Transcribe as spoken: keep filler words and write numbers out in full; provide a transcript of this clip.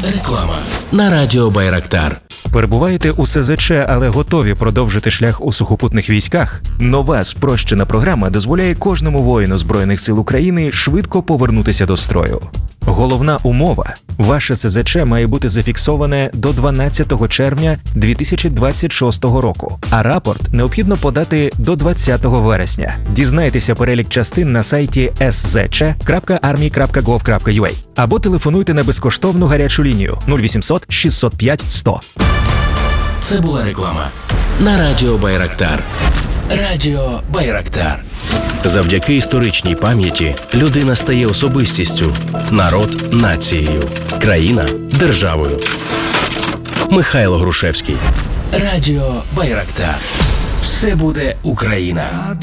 Реклама на радіо Байрактар. Перебуваєте у ес зет че, але готові продовжити шлях у сухопутних військах? Нова спрощена програма дозволяє кожному воїну Збройних сил України швидко повернутися до строю. Головна умова – ваше ес зет че має бути зафіксоване до дванадцятого червня дві тисячі двадцять шостого року, а рапорт необхідно подати до двадцятого вересня. Дізнайтеся перелік частин на сайті ес зет че крапка армія крапка гов крапка ю а або телефонуйте на безкоштовну гарячу лінію нуль вісімсот шістсот п'ять сто. Це була реклама на радіо Байрактар. Радіо Байрактар. Завдяки історичній пам'яті людина стає особистістю, народ – нацією, країна – державою. Михайло Грушевський. Радіо Байрактар. Все буде Україна.